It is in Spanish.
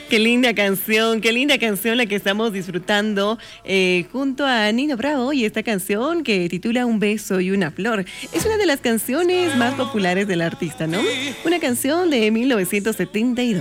Qué linda canción la que estamos disfrutando junto a Nino Bravo y esta canción que titula Un beso y una flor. Es una de las canciones más populares del artista, ¿no? Una canción de 1972.